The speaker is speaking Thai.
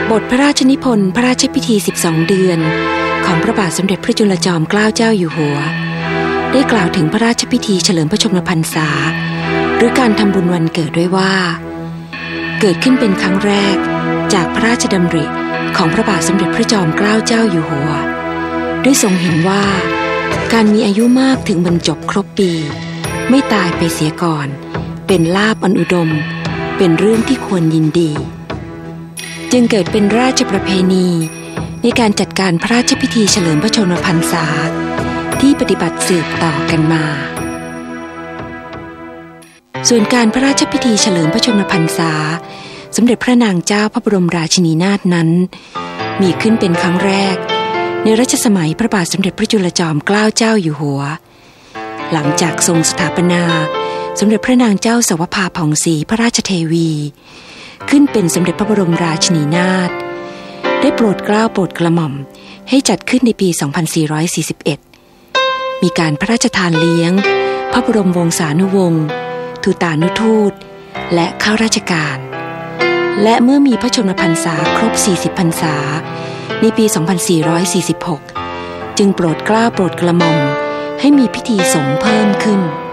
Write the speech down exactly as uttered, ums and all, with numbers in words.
บทพระราชนิพนธ์พระราชพิธีสิบสองเดือนของพระบาทสมเด็จพระจุลจอมเกล้าเจ้าอยู่หัวได้กล่าวถึงพระราชพิธีเฉลิมพระชนมพรรษาหรือการทำบุญวันเกิดด้วยว่าเกิดขึ้นเป็นครั้งแรกจากพระราชดำริของพระบาทสมเด็จพระจอมเกล้าเจ้าอยู่หัวด้วยทรงเห็นว่าการมีอายุมากถึงบรรจบครบปีไม่ตายไปเสียก่อนเป็นลาภอันอุดมเป็นเรื่องที่ควรยินดีจึงเกิดเป็นราชประเพณีในการจัดการพระราชพิธีเฉลิมพระชนมพรรษาที่ปฏิบัติสืบต่อกันมาส่วนการพระราชพิธีเฉลิมพระชนมพรรษาสมเด็จพระนางเจ้าพระบรมราชินีนาถนั้นมีขึ้นเป็นครั้งแรกในรัชสมัยพระบาทสมเด็จพระจุลจอมเกล้าเจ้าอยู่หัวหลังจากทรงสถาปนาสมเด็จพระนางเจ้าสวภาผ่องศรีพระราชเทวีขึ้นเป็นสมเด็จพระบรมราชินีนาถได้โปรดเกล้าโปรดกระหม่อมให้จัดขึ้นในปี สองพันสี่ร้อยสี่สิบเอ็ด มีการพระราชทานเลี้ยงพระบรมวงศานุวงศ์ทูตานุทูตและข้าราชการและเมื่อมีพระชนมพรรษาครบสี่สิบพรรษาในปี สองพันสี่ร้อยสี่สิบหก จึงโปรดเกล้าโปรดกระหม่อมให้มีพิธีสงฆ์เพิ่มขึ้น